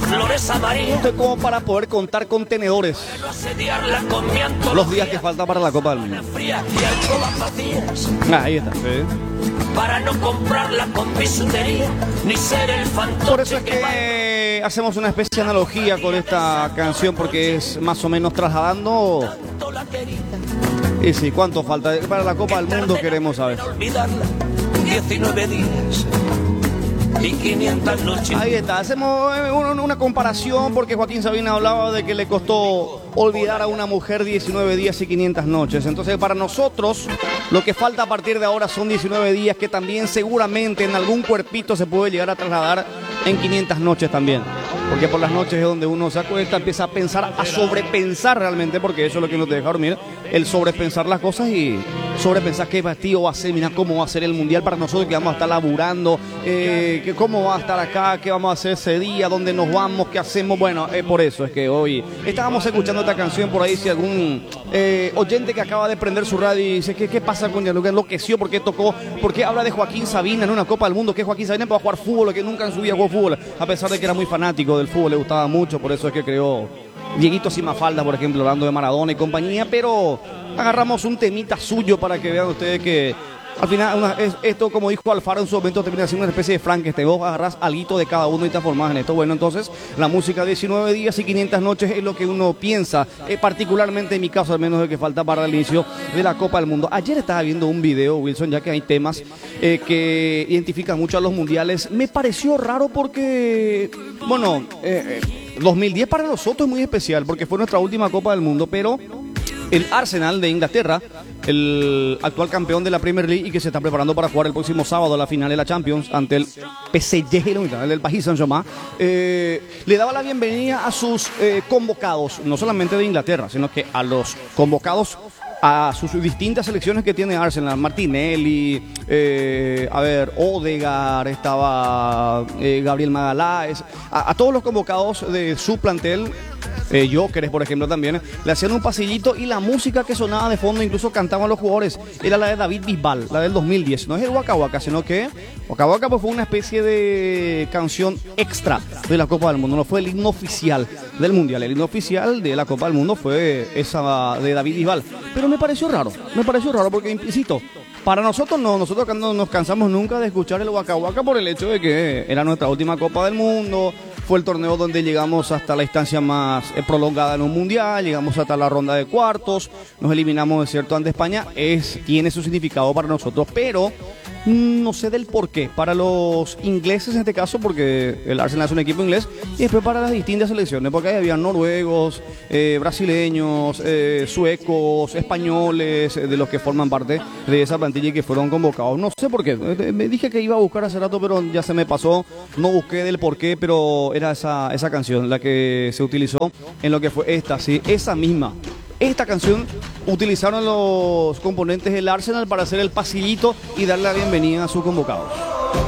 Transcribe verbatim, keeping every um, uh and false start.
flores amarillas. Esto es como para poder contar contenedores. Los días que faltan para la Copa del Mundo. Ahí está. Sí. Para no comprarla con bisutería, ni ser el fantoche. Por eso es que hacemos una especie de analogía con esta canción, porque es más o menos trasladando. Y sí, ¿cuánto falta? Para la Copa del Mundo queremos saber. diecinueve días y quinientas noches. Ahí está, hacemos una comparación porque Joaquín Sabina hablaba de que le costó olvidar a una mujer diecinueve días y quinientas noches. Entonces para nosotros lo que falta a partir de ahora son diecinueve días que también seguramente en algún cuerpito se puede llegar a trasladar en quinientas noches también. Porque por las noches es donde uno se acuesta, empieza a pensar, a sobrepensar realmente, porque eso es lo que nos deja dormir, el sobrepensar las cosas y sobrepensar qué partido va a ser, mira cómo va a ser el Mundial para nosotros, que vamos a estar laburando, eh, que cómo va a estar acá, qué vamos a hacer ese día, dónde nos vamos, qué hacemos. Bueno, eh, por eso es que hoy estábamos escuchando esta canción por ahí, si algún eh, oyente que acaba de prender su radio y dice, ¿qué, qué pasa con Gianluca? Enloqueció, ¿por qué tocó? ¿Por qué habla de Joaquín Sabina en una Copa del Mundo? Que Joaquín Sabina va a jugar fútbol, que nunca en su vida jugó fútbol, a pesar de que era muy fanático del fútbol, le gustaba mucho, por eso es que creó Dieguito Simafalda, por ejemplo, hablando de Maradona y compañía, pero agarramos un temita suyo para que vean ustedes que al final una, es, esto, como dijo Alfaro en su momento, termina siendo una especie de Frankenstein. Vos agarrás alguito de cada uno y te transformás en esto. Bueno, entonces la música diecinueve días y quinientas noches es lo que uno piensa, eh, particularmente en mi caso, al menos de que falta para el inicio de la Copa del Mundo. Ayer estaba viendo un video, Wilson, ya que hay temas eh, que identifican mucho a los mundiales. Me pareció raro porque, bueno, eh, eh, dos mil diez para nosotros es muy especial porque fue nuestra última Copa del Mundo, pero el Arsenal de Inglaterra, el actual campeón de la Premier League y que se está preparando para jugar el próximo sábado la final de la Champions ante el P S G, el del Paris Saint-Germain, eh, le daba la bienvenida a sus eh, convocados, no solamente de Inglaterra, sino que a los convocados a sus distintas selecciones que tiene Arsenal. Martinelli, eh, a ver, Odegaard, estaba eh, Gabriel Magaláes, a, a todos los convocados de su plantel. Eh, Jóqueres, por ejemplo, también le hacían un pasillito y la música que sonaba de fondo, incluso cantaban los jugadores, era la de David Bisbal, la del dos mil diez. No es el Waka Waka, sino que Waka Waka pues, fue una especie de canción extra de la Copa del Mundo. No fue el himno oficial del Mundial. El himno oficial de la Copa del Mundo fue esa de David Bisbal. Pero me pareció raro, me pareció raro porque, insisto, para nosotros no, nosotros no nos cansamos nunca de escuchar el Waka Waka por el hecho de que era nuestra última Copa del Mundo. Fue el torneo donde llegamos hasta la instancia más eh, prolongada en un mundial, llegamos hasta la ronda de cuartos, nos eliminamos de cierto ante España, es, tiene su significado para nosotros, pero mmm, no sé del por qué. Para los ingleses en este caso, porque el Arsenal es un equipo inglés, y después para las distintas selecciones, porque ahí había noruegos, eh, brasileños, eh, suecos, españoles, eh, de los que forman parte de esa plantilla y que fueron convocados. No sé por qué, eh, me dije que iba a buscar hace rato, pero ya se me pasó, no busqué del por qué, pero era esa, esa canción la que se utilizó en lo que fue esta, sí, esa misma. Esta canción utilizaron los componentes del Arsenal para hacer el pasillito y darle la bienvenida a sus convocados.